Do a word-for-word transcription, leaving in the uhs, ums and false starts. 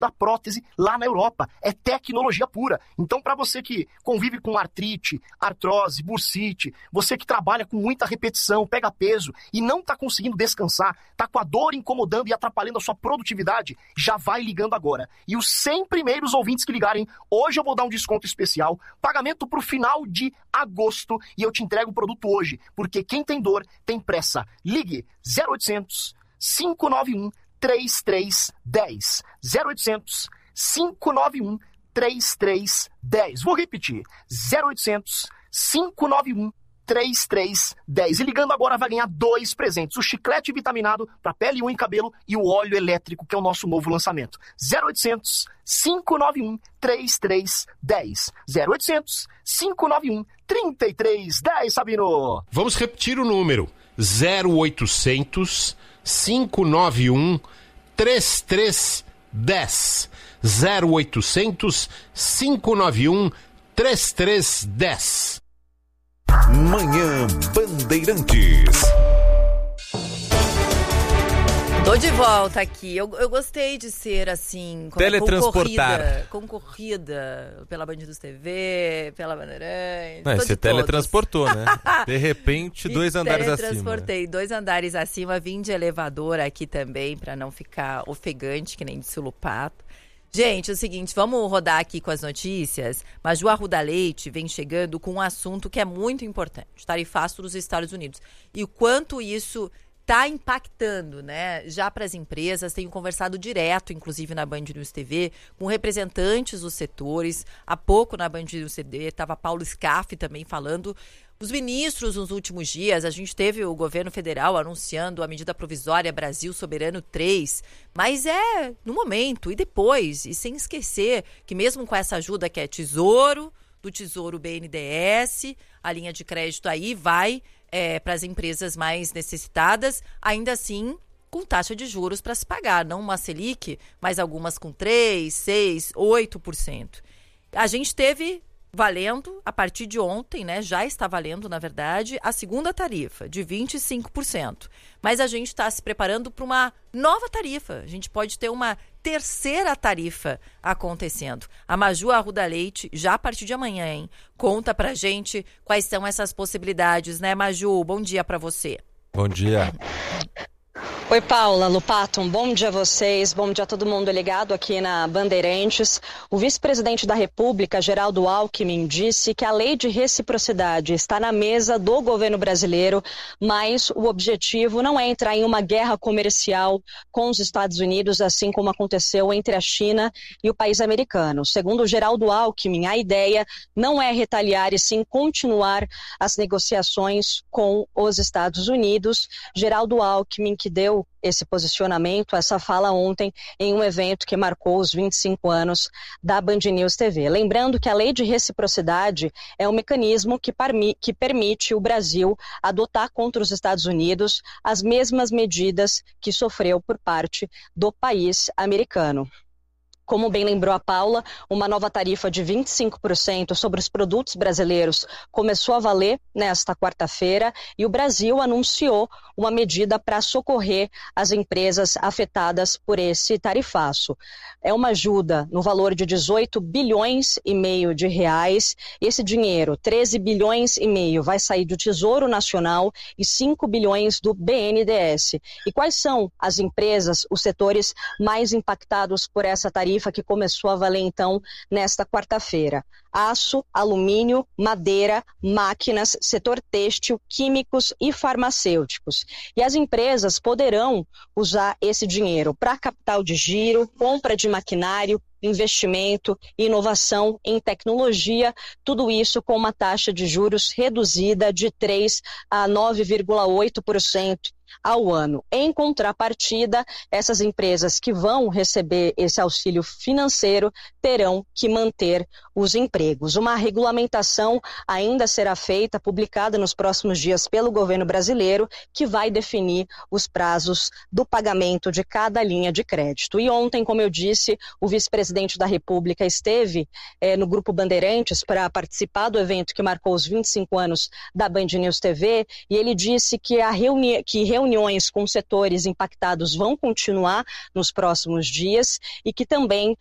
da prótese lá na Europa. É tecnologia pura. Então, para você que convive com artrite, artrose, bursite, você que trabalha com muita repetição, pega peso e não está conseguindo descansar, está com a dor incomodando e atrapalhando a sua produtividade, já vai ligando agora. E os cem primeiros ouvintes que ligarem, hoje eu vou dar um desconto especial, pagamento para o final de agosto e eu te entrego o produto hoje, porque quem tem dor tem pressa. Ligue zero oitocentos, cinco nove um, três três um zero zero oitocentos, cinco nove um, três três um zero. Vou repetir, zero oitocentos, cinco nove um, três três um zero. E ligando agora vai ganhar dois presentes, o chiclete vitaminado para pele, unha e cabelo e o óleo elétrico, que é o nosso novo lançamento. zero oitocentos, cinco nove um, três três um zero. zero oitocentos, cinco nove um, três três um zero, Sabino. Vamos repetir o número, zero oitocentos, cinco nove um, três três um zero. zero oitocentos, cinco nove um, três três um zero. Manhã Bandeirantes. Tô de volta aqui. Eu, eu gostei de ser assim, teletransportar. Concorrida, concorrida pela Band News T V, pela Bandeirantes. Não, você teletransportou, né? De repente, dois andares acima. Teletransportei, dois andares acima, vim de elevador aqui também, pra não ficar ofegante, que nem disse o Lupato. Gente, é o seguinte, vamos rodar aqui com as notícias. Maju Arruda Leite vem chegando com um assunto que é muito importante, tarifaço dos Estados Unidos. E o quanto isso está impactando, né? Já para as empresas, tenho conversado direto, inclusive na Band News T V, com representantes dos setores. Há pouco na Band News T V estava Paulo Scaff também falando. Os ministros nos últimos dias, a gente teve o governo federal anunciando a medida provisória Brasil Soberano três, mas é no momento e depois, e sem esquecer que mesmo com essa ajuda que é Tesouro, do Tesouro B N D E S, a linha de crédito aí vai é, para as empresas mais necessitadas, ainda assim com taxa de juros para se pagar, não uma Selic, mas algumas com três, seis, oito por cento. A gente teve valendo, a partir de ontem, né, já está valendo, na verdade, a segunda tarifa, de vinte e cinco por cento. Mas a gente está se preparando para uma nova tarifa. A gente pode ter uma terceira tarifa acontecendo. A Maju Arruda Leite, já a partir de amanhã, hein, conta pra gente quais são essas possibilidades, né, Maju? Bom dia para você. Bom dia. Oi, Paula, Lupato, um bom dia a vocês, bom dia a todo mundo ligado aqui na Bandeirantes. O vice-presidente da República, Geraldo Alckmin, disse que a lei de reciprocidade está na mesa do governo brasileiro, mas o objetivo não é entrar em uma guerra comercial com os Estados Unidos, assim como aconteceu entre a China e o país americano. Segundo Geraldo Alckmin, a ideia não é retaliar e sim continuar as negociações com os Estados Unidos. Geraldo Alckmin, que deu esse posicionamento, essa fala ontem em um evento que marcou os vinte e cinco anos da Band News T V. Lembrando que a lei de reciprocidade é um mecanismo que, parmi, que permite o Brasil adotar contra os Estados Unidos as mesmas medidas que sofreu por parte do país americano. Como bem lembrou a Paula, uma nova tarifa de vinte e cinco por cento sobre os produtos brasileiros começou a valer nesta quarta-feira e o Brasil anunciou uma medida para socorrer as empresas afetadas por esse tarifaço. É uma ajuda no valor de dezoito bilhões e meio de reais. Esse dinheiro, treze bilhões e meio, vai sair do Tesouro Nacional e cinco bilhões do B N D E S. E quais são as empresas, os setores mais impactados por essa tarifa que começou a valer, então, nesta quarta-feira? Aço, alumínio, madeira, máquinas, setor têxtil, químicos e farmacêuticos. E as empresas poderão usar esse dinheiro para capital de giro, compra de maquinário, investimento, inovação em tecnologia, tudo isso com uma taxa de juros reduzida de três a nove vírgula oito por cento ao ano. Em contrapartida, essas empresas que vão receber esse auxílio financeiro terão que manter os empregos. Uma regulamentação ainda será feita, publicada nos próximos dias pelo governo brasileiro, que vai definir os prazos do pagamento de cada linha de crédito. E ontem, como eu disse, o vice-presidente da República esteve eh, no Grupo Bandeirantes para participar do evento que marcou os vinte e cinco anos da Band News T V, e ele disse que a reuni- que reunião reuniões com setores impactados vão continuar nos próximos dias e que também